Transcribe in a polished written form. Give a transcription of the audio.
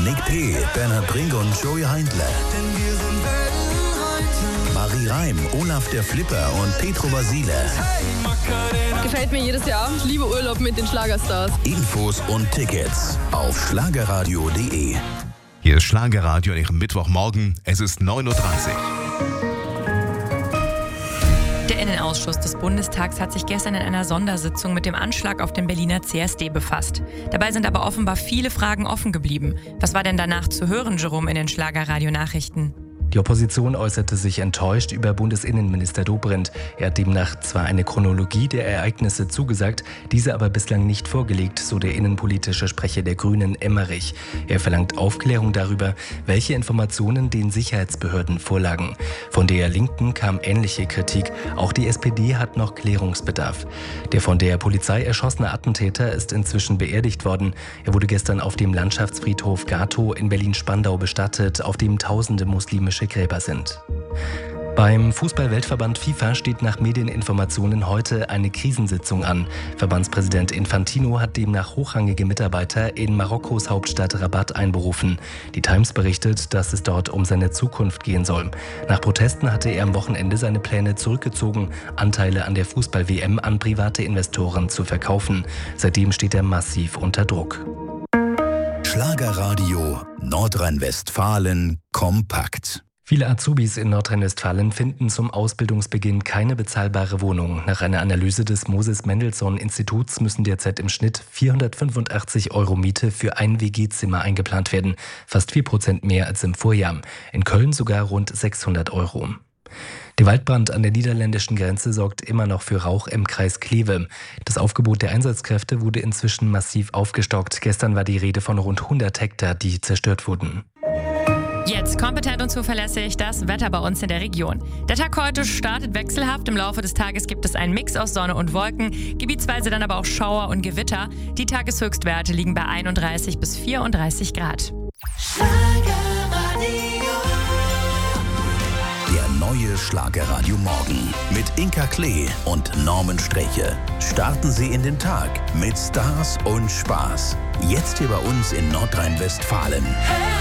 Nick P., Bernhard Brink und Joey Heindler. Marie Reim, Olaf der Flipper und Petro Basile. Gefällt mir jedes Jahr. Ich liebe Urlaub mit den Schlagerstars. Infos und Tickets auf schlagerradio.de. Hier ist Schlagerradio an Ihrem Mittwochmorgen. Es ist 9:30 Uhr. Der Innenausschuss des Bundestags hat sich gestern in einer Sondersitzung mit dem Anschlag auf den Berliner CSD befasst. Dabei sind aber offenbar viele Fragen offen geblieben. Was war denn danach zu hören, Jerome, in den Schlagerradio-Nachrichten? Die Opposition äußerte sich enttäuscht über Bundesinnenminister Dobrindt. Er hat demnach zwar eine Chronologie der Ereignisse zugesagt, diese aber bislang nicht vorgelegt, so der innenpolitische Sprecher der Grünen Emmerich. Er verlangt Aufklärung darüber, welche Informationen den Sicherheitsbehörden vorlagen. Von der Linken kam ähnliche Kritik. Auch die SPD hat noch Klärungsbedarf. Der von der Polizei erschossene Attentäter ist inzwischen beerdigt worden. Er wurde gestern auf dem Landschaftsfriedhof Gatow in Berlin-Spandau bestattet, auf dem tausende muslimische Gräber sind. Beim Fußball-Weltverband FIFA steht nach Medieninformationen heute eine Krisensitzung an. Verbandspräsident Infantino hat demnach hochrangige Mitarbeiter in Marokkos Hauptstadt Rabat einberufen. Die Times berichtet, dass es dort um seine Zukunft gehen soll. Nach Protesten hatte er am Wochenende seine Pläne zurückgezogen, Anteile an der Fußball-WM an private Investoren zu verkaufen. Seitdem steht er massiv unter Druck. Schlagerradio Nordrhein-Westfalen kompakt. Viele Azubis in Nordrhein-Westfalen finden zum Ausbildungsbeginn keine bezahlbare Wohnung. Nach einer Analyse des Moses-Mendelssohn-Instituts müssen derzeit im Schnitt 485 € Miete für ein WG-Zimmer eingeplant werden. Fast 4% mehr als im Vorjahr. In Köln sogar rund 600 €. Der Waldbrand an der niederländischen Grenze sorgt immer noch für Rauch im Kreis Kleve. Das Aufgebot der Einsatzkräfte wurde inzwischen massiv aufgestockt. Gestern war die Rede von rund 100 Hektar, die zerstört wurden. Jetzt kompetent und zuverlässig das Wetter bei uns in der Region. Der Tag heute startet wechselhaft. Im Laufe des Tages gibt es einen Mix aus Sonne und Wolken, gebietsweise dann aber auch Schauer und Gewitter. Die Tageshöchstwerte liegen bei 31 bis 34 Grad. Der neue Schlagerradio Morgen mit Inka Klee und Norman Streche. Starten Sie in den Tag mit Stars und Spaß. Jetzt hier bei uns in Nordrhein-Westfalen.